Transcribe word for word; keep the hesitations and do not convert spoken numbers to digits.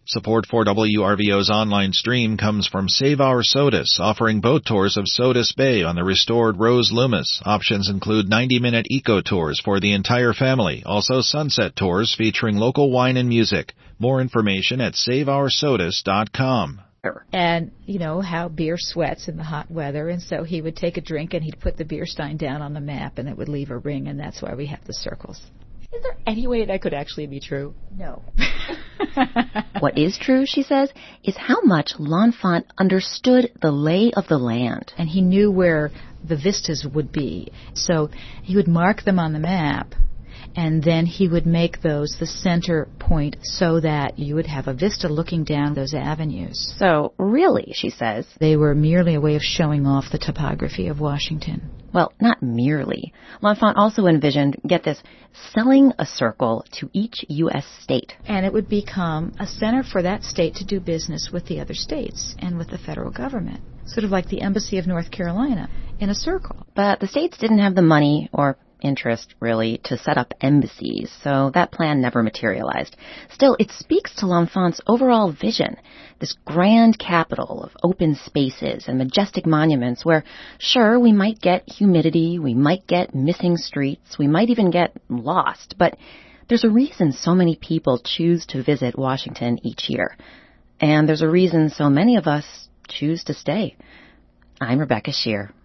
Support for W R V O's online stream comes from Save Our Sodus, offering boat tours of Sodus Bay on the restored Rose Loomis. Options include ninety-minute eco tours for the entire family, also sunset tours featuring local wine and music. More information at save our sodus dot com. And, you know, how beer sweats in the hot weather, and so he would take a drink and he'd put the beer stein down on the map and it would leave a ring, and that's why we have the circles. Is there any way that could actually be true? No. What is true, she says, is how much L'Enfant understood the lay of the land. And he knew where the vistas would be. So he would mark them on the map, and then he would make those the center point so that you would have a vista looking down those avenues. So, really, she says, they were merely a way of showing off the topography of Washington. Well, not merely. L'Enfant also envisioned, get this, selling a circle to each U S state. And it would become a center for that state to do business with the other states and with the federal government. Sort of like the Embassy of North Carolina in a circle. But the states didn't have the money or interest, really, to set up embassies, so that plan never materialized. Still, it speaks to L'Enfant's overall vision, this grand capital of open spaces and majestic monuments where, sure, we might get humidity, we might get missing streets, we might even get lost, but there's a reason so many people choose to visit Washington each year. And there's a reason so many of us choose to stay. I'm Rebecca Shear.